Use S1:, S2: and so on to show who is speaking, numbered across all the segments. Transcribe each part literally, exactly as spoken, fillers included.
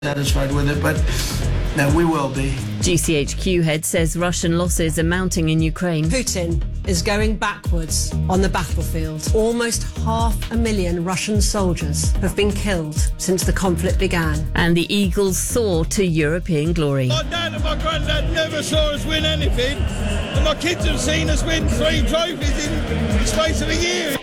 S1: satisfied with it, but no, we will be.
S2: G C H Q head says Russian losses are mounting in Ukraine.
S3: Putin is going backwards on the battlefield. Almost half a million Russian soldiers have been killed since the conflict began.
S2: And the Eagles soar to European glory.
S4: My dad and my granddad never saw us win anything, and my kids have seen us win three trophies in the space of a year.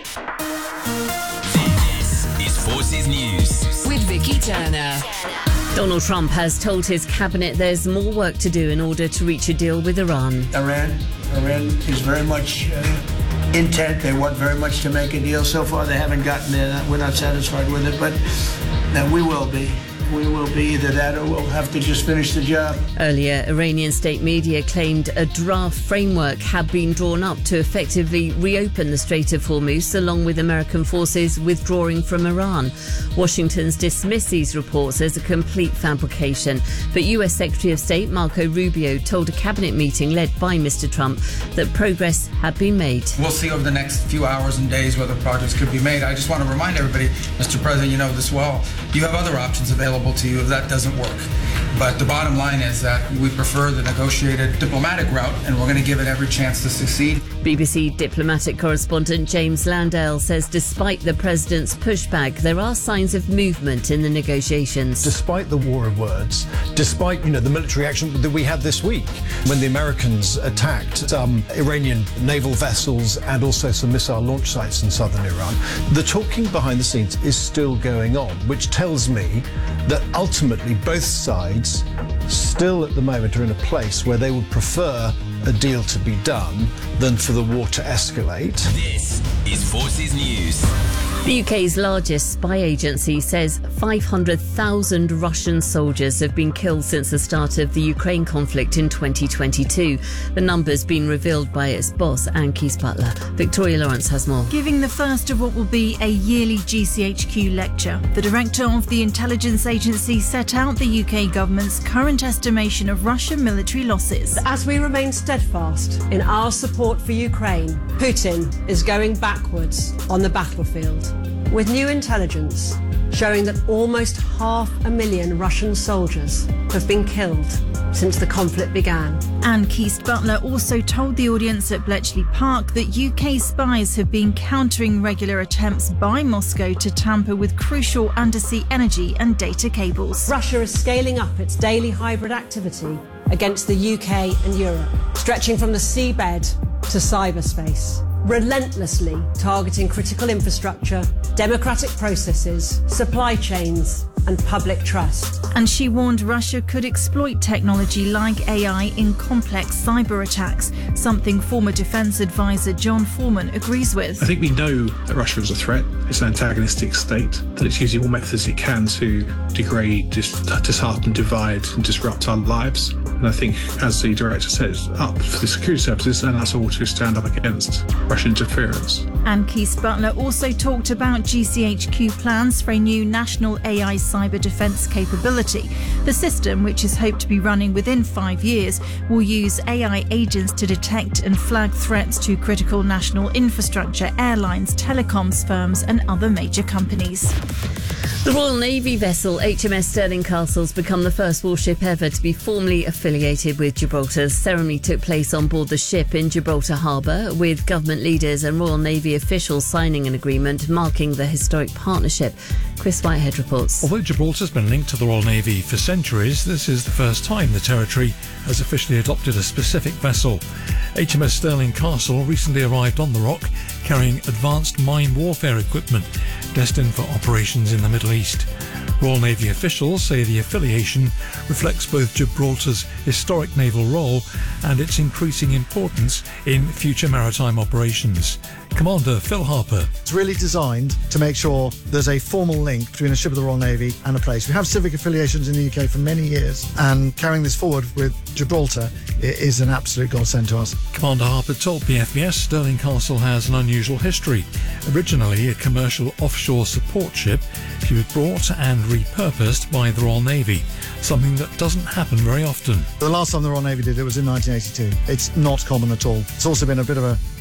S5: This is Forces News
S6: with Vicky Turner.
S2: Donald Trump has told his cabinet there's more work to do in order to reach a deal with Iran.
S1: Iran, Iran is very much uh, intent. They want very much to make a deal. So far, they haven't gotten there. We're not satisfied with it, but no, we will be. We will be either that or we'll have to just finish the job.
S2: Earlier, Iranian state media claimed a draft framework had been drawn up to effectively reopen the Strait of Hormuz, along with American forces withdrawing from Iran. Washington's dismissed these reports as a complete fabrication. But U S Secretary of State Marco Rubio told a cabinet meeting led by Mister Trump that progress had been made.
S7: We'll see over the next few hours and days whether progress could be made. I just want to remind everybody, Mister President, you know this well, you have other options available to you if that doesn't work. But the bottom line is that we prefer the negotiated diplomatic route, and we're going to give it every chance to succeed.
S2: B B C diplomatic correspondent James Landale says despite the president's pushback, there are signs of movement in the negotiations.
S8: Despite the war of words, despite, you know, the military action that we had this week when the Americans attacked some Iranian naval vessels and also some missile launch sites in southern Iran, the talking behind the scenes is still going on, which tells me that ultimately both sides still at the moment are in a place where they would prefer a deal to be done than for the war to escalate.
S5: This is Forces News.
S2: The U K's largest spy agency says five hundred thousand Russian soldiers have been killed since the start of the Ukraine conflict in twenty twenty-two. The number's been revealed by its boss, Anne Keyes-Butler. Victoria Lawrence has more.
S9: Giving the first of what will be a yearly G C H Q lecture, the director of the intelligence agency set out the U K government's current estimation of Russian military losses.
S3: As we remain steadfast in our support for Ukraine, Putin is going backwards on the battlefield, with new intelligence showing that almost half a million Russian soldiers have been killed since the conflict began.
S9: Anne Keyes-Butler also told the audience at Bletchley Park that U K spies have been countering regular attempts by Moscow to tamper with crucial undersea energy and data cables.
S3: Russia is scaling up its daily hybrid activity against the U K and Europe, stretching from the seabed to cyberspace, relentlessly targeting critical infrastructure, democratic processes, supply chains, and public trust.
S9: And she warned Russia could exploit technology like A I in complex cyber attacks, something former defence advisor John Foreman agrees with.
S10: I think we know that Russia is a threat. It's an antagonistic state, that it's using all methods it can to degrade, dis- dishearten, divide and disrupt our lives. And I think, as the director says, up for the security services and us all to stand up against Russian interference.
S9: Anne Keyes-Butler also talked about G C H Q plans for a new national A I cyber defence capability. The system, which is hoped to be running within five years, will use A I agents to detect and flag threats to critical national infrastructure, airlines, telecoms firms and other major companies.
S2: The Royal Navy vessel H M S Stirling Castle's become the first warship ever to be formally affiliated with Gibraltar. The ceremony took place on board the ship in Gibraltar Harbour, with government leaders and Royal Navy officials signing an agreement marking the historic partnership. Chris Whitehead reports.
S11: Although Gibraltar's been linked to the Royal Navy for centuries, this is the first time the territory has officially adopted a specific vessel. H M S Stirling Castle recently arrived on the Rock, carrying advanced mine warfare equipment destined for operations in the Middle East. Royal Navy officials say the affiliation reflects both Gibraltar's historic naval role and its increasing importance in future maritime operations. Commander Phil Harper.
S12: It's really designed to make sure there's a formal link between a ship of the Royal Navy and a place. We have civic affiliations in the U K for many years, and carrying this forward with Gibraltar is an absolute godsend to us.
S11: Commander Harper told P F B S Stirling Castle has an unusual history. Originally a commercial offshore support ship, she was brought and repurposed by the Royal Navy, something that doesn't happen very often.
S12: The last time the Royal Navy did it was in nineteen eighty-two. It's not common at all. It's also been a bit of a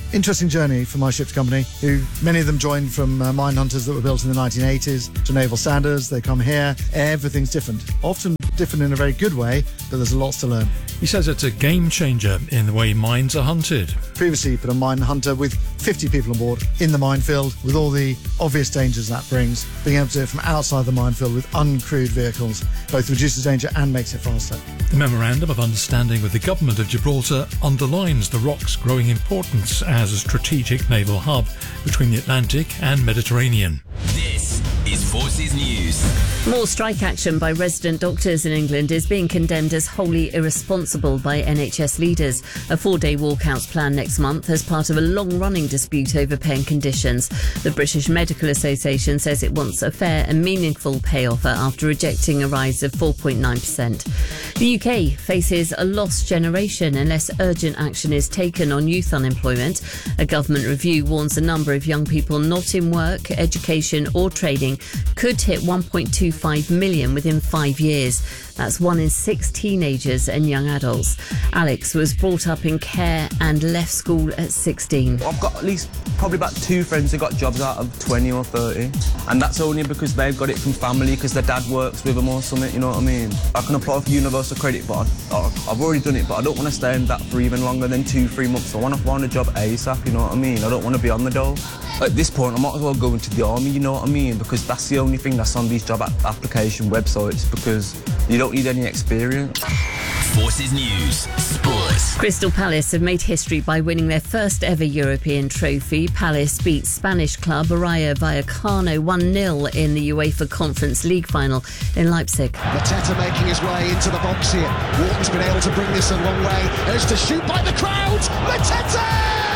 S12: interesting journey for my ship's company, who many of them joined from uh, mine hunters that were built in the nineteen eighties to naval standards. They come here, everything's different, often different in a very good way, but there's lots to learn.
S11: He says it's a game changer in the way mines are hunted.
S12: Previously, you put a mine hunter with fifty people on board in the minefield with all the obvious dangers that brings. Being able to do it from outside the minefield with uncrewed vehicles both reduces danger and makes it faster.
S11: The Memorandum of Understanding with the Government of Gibraltar underlines the Rock's growing importance as a strategic naval hub between the Atlantic and Mediterranean.
S5: This is Forces News.
S2: More strike action by resident doctors in England is being condemned as wholly irresponsible by N H S leaders. A four-day walkout's planned next month as part of a long-running dispute over pay and conditions. The British Medical Association says it wants a fair and meaningful pay offer after rejecting a rise of four point nine percent. The U K faces a lost generation unless urgent action is taken on youth unemployment. A government review warns a number of young people not in work, education or trading could hit one point two five million within five years. That's one in six teenagers and young adults. Alex was brought up in care and left school at sixteen.
S6: I've got at least probably about two friends who got jobs out of twenty or thirty, and that's only because they've got it from family, because their dad works with them or something, you know what I mean? I can apply for universal credit, but I, I've already done it, but I don't want to stay in that for even longer than two, three months. I want to find a job ASAP, you know what I mean? I don't want to be on the dole. At this point, I might as well go into the army, you know what I mean? Because that's the only thing that's on these job application websites, because you don't need any experience.
S5: Forces News Sports.
S2: Crystal Palace have made history by winning their first ever European trophy. Palace beat Spanish club Rayo Vallecano one nil in the UEFA Conference League final in Leipzig.
S13: Mateta making his way into the box here. Wharton's been able to bring this a long way. There's to shoot by the crowd. Mateta!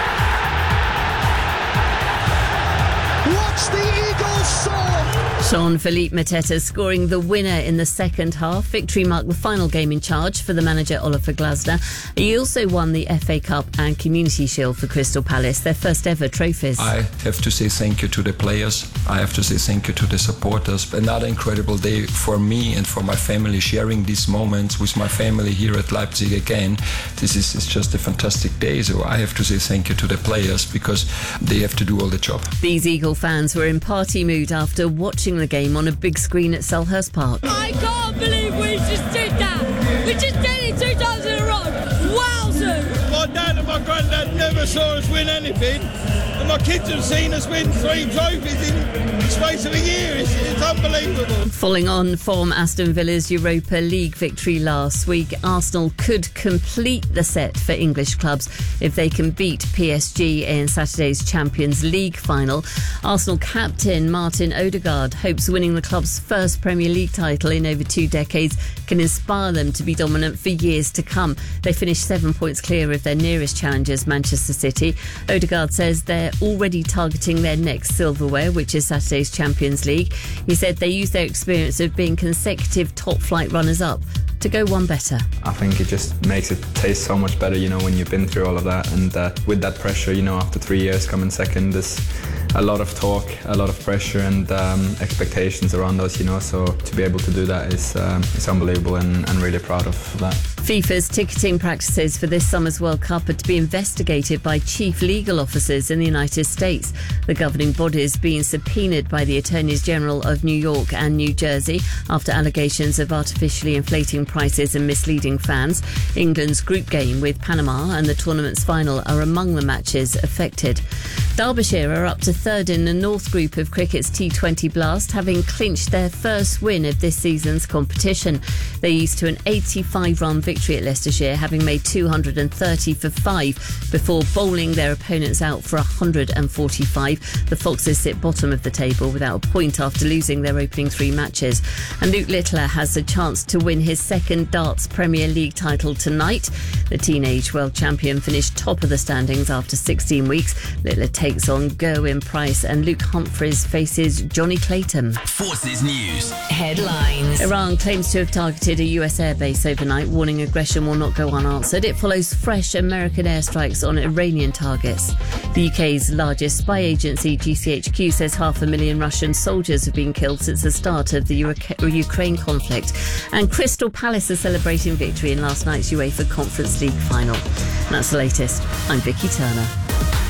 S13: What's the Eagles saw?
S2: Jean-Philippe Mateta scoring the winner in the second half. Victory marked the final game in charge for the manager Oliver Glasner. He also won the F A Cup and Community Shield for Crystal Palace, their first ever trophies.
S14: I have to say thank you to the players. I have to say thank you to the supporters. Another incredible day for me and for my family, sharing these moments with my family here at Leipzig again. This is it's just a fantastic day. So I have to say thank you to the players because they have to do all the job.
S2: These Eagle fans were in party mood after watching the game on a big screen at Selhurst Park.
S15: I can't believe we just did that. We just did it two times in a row. Wowzers!
S4: My dad and my granddad never saw us win anything, and my kids have seen us win three trophies in the space of a year. It's, it's unbelievable.
S2: Following on from Aston Villa's Europa League victory last week, Arsenal could complete the set for English clubs if they can beat P S G in Saturday's Champions League final. Arsenal captain Martin Odegaard hopes winning the club's first Premier League title in over two decades can inspire them to be dominant for years to come. They finished seven points clear of their nearest challengers, Manchester City. Odegaard says they're already targeting their next silverware, which is Saturday's Champions League. He said they use their experience of being consecutive top-flight runners-up to go one better.
S16: I think it just makes it taste so much better, you know, when you've been through all of that. And uh, with that pressure, you know, after three years coming second, there's a lot of talk, a lot of pressure and um, expectations around us, you know. So to be able to do that is um, is unbelievable, and, and really proud of that.
S2: FIFA's ticketing practices for this summer's World Cup are to be investigated by chief legal officers in the United States. The governing body is being subpoenaed by the Attorneys General of New York and New Jersey after allegations of artificially inflating prices and misleading fans. England's group game with Panama and the tournament's final are among the matches affected. Derbyshire are up to third in the North Group of cricket's T twenty Blast, having clinched their first win of this season's competition. They eased to an eighty-five run victory at Leicestershire, having made two hundred thirty for five before bowling their opponents out for one hundred forty-five. The Foxes sit bottom of the table without a point after losing their opening three matches. And Luke Littler has a chance to win his second darts Premier League title tonight. The teenage world champion finished top of the standings after sixteen weeks. Littler takes on Gerwyn Price and Luke Humphries faces Johnny Clayton.
S5: Forces News
S2: Headlines. Iran claims to have targeted a U S airbase overnight, warning ongoing aggression will not go unanswered. It follows fresh American airstrikes on Iranian targets. The U K's largest spy agency, G C H Q, says half a million Russian soldiers have been killed since the start of the Ukraine conflict. And Crystal Palace are celebrating victory in last night's UEFA Conference League final. And that's the latest. I'm Vicky Turner.